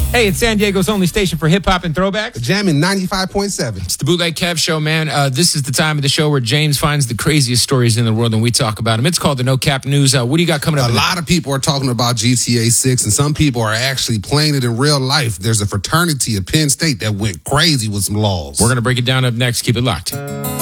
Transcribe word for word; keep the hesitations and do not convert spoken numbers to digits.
Hey, it's San Diego's only station for hip-hop and throwbacks. Jamming ninety-five point seven. It's the Bootleg Kev Show, man. Uh, this is the time of the show where James finds the craziest stories in the world and we talk about them. It's called the No Cap News. Uh, what do you got coming up? A lot of people are talking about G T A six, and some people are actually playing it in real life. There's a fraternity at Penn State that went crazy with some laws. We're going to break it down up next. Keep it locked.